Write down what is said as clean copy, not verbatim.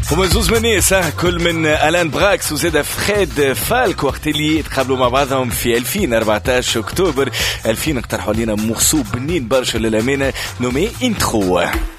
هما زوز من ناس كل من ألان براكس وزيدا فريد فالك وقت اللي تقابلوا مع بعضهم في 2014 أكتوبر 2000 اقترحوا علينا مورسو بنين برشا للأمانة نومي انترو.